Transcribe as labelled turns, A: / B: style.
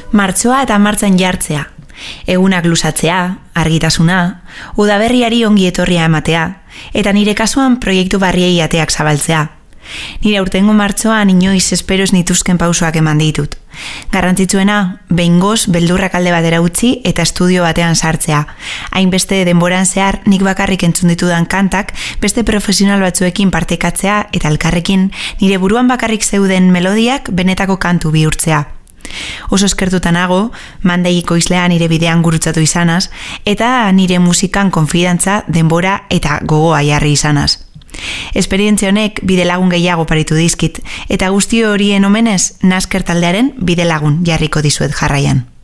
A: Martxoa eta martxan jartzea, egunak luzatzea, argitasuna, udaberriari ongi etorria ematea, eta nire kasuan proiektu barriei ateak zabaltzea. Nire aurtengo martxoan inoiz esperoz nituzken pausoak eman ditut. Garrantzitsuena, behingoz beldurrak alde batera utzi eta estudio batean sartzea. Hainbeste denboran zehar nik bakarrik entzun ditudan kantak beste profesional batzuekin partekatzea eta elkarrekin nire buruan bakarrik zeuden melodiak benetako kantu bihurtzea. Oso eskertuta nago, Mandei ekoizlea nire bidean gurutzatu izanaz, eta nire musikan konfidantza, denbora eta gogoa jarri izanaz. Esperientzia honek bidelagun gehiago paritu dizkit, eta guzti horien omenez, Nasker taldearen bidelagun jarriko dizuet jarraian.